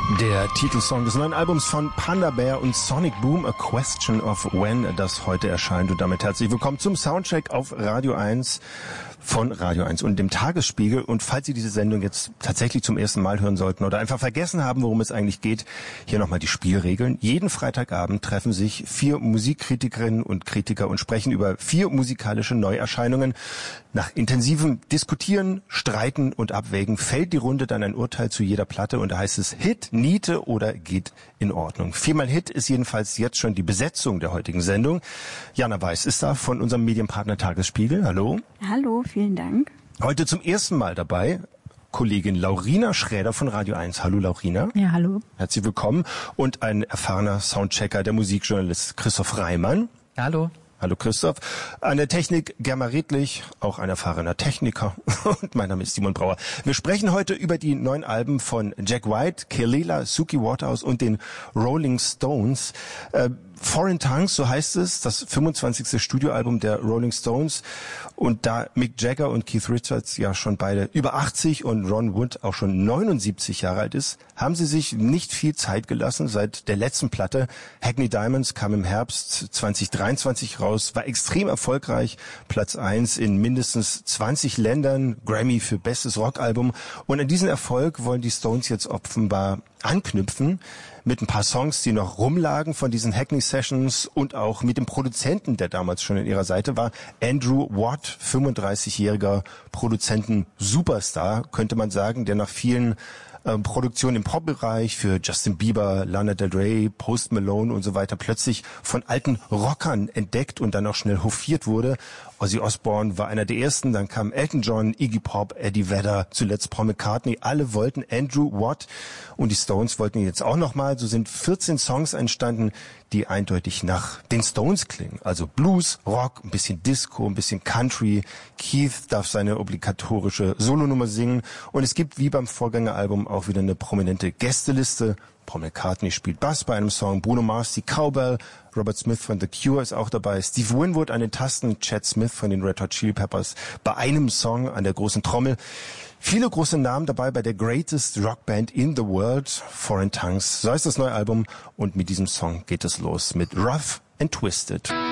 Der Titelsong des neuen Albums von Panda Bear und Sonic Boom, A Question of When, das heute erscheint. Und damit herzlich willkommen zum Soundcheck auf Radio 1 von Radio 1 und dem Tagesspiegel. Und falls Sie diese Sendung jetzt tatsächlich zum ersten Mal hören sollten oder einfach vergessen haben, worum es eigentlich geht, hier nochmal die Spielregeln. Jeden Freitagabend treffen sich 4 Musikkritikerinnen und Kritiker und sprechen über 4 musikalische Neuerscheinungen. Nach intensivem Diskutieren, Streiten und Abwägen fällt die Runde dann ein Urteil zu jeder Platte und da heißt es Hit, Niete oder geht in Ordnung. 4-mal Hit ist jedenfalls jetzt schon die Besetzung der heutigen Sendung. Jana Weiß ist da von unserem Medienpartner Tagesspiegel. Hallo. Hallo, vielen Dank. Heute zum ersten Mal dabei Kollegin Laurina Schräder von Radio 1. Hallo Laurina. Ja, hallo. Herzlich willkommen. Und ein erfahrener Soundchecker, der Musikjournalist Christoph Reimann. Hallo. Hallo Christoph. An der Technik Germa Redlich, auch ein erfahrener Techniker. Und mein Name ist Simon Brauer. Wir sprechen heute über die neuen Alben von Jack White, Kelela, Suki Waterhouse und den Rolling Stones. Foreign Tongues, so heißt es, das 25. Studioalbum der Rolling Stones. Und da Mick Jagger und Keith Richards ja schon beide über 80 und Ron Wood auch schon 79 Jahre alt ist, haben sie sich nicht viel Zeit gelassen seit der letzten Platte. Hackney Diamonds kam im Herbst 2023 raus, war extrem erfolgreich, Platz 1 in mindestens 20 Ländern, Grammy für bestes Rockalbum. Und an diesen Erfolg wollen die Stones jetzt offenbar anknüpfen mit ein paar Songs, die noch rumlagen von diesen Hackney Sessions und auch mit dem Produzenten, der damals schon an ihrer Seite war, Andrew Watt, 35-jähriger Produzenten-Superstar, könnte man sagen, der nach vielen Produktionen im Pop-Bereich für Justin Bieber, Lana Del Rey, Post Malone und so weiter plötzlich von alten Rockern entdeckt und dann auch schnell hofiert wurde. Ozzy Osbourne war einer der ersten, dann kam Elton John, Iggy Pop, Eddie Vedder, zuletzt Paul McCartney. Alle wollten Andrew Watt und die Stones wollten ihn jetzt auch nochmal. So sind 14 Songs entstanden, die eindeutig nach den Stones klingen. Also Blues, Rock, ein bisschen Disco, ein bisschen Country. Keith darf seine obligatorische Solonummer singen und es gibt wie beim Vorgängeralbum auch wieder eine prominente Gästeliste. Paul McCartney spielt Bass bei einem Song, Bruno Mars die Cowbell, Robert Smith von The Cure ist auch dabei, Steve Winwood an den Tasten, Chad Smith von den Red Hot Chili Peppers bei einem Song an der großen Trommel. Viele große Namen dabei bei der Greatest Rockband in the World, Foreign Tongues. So heißt das neue Album und mit diesem Song geht es los mit Rough and Twisted.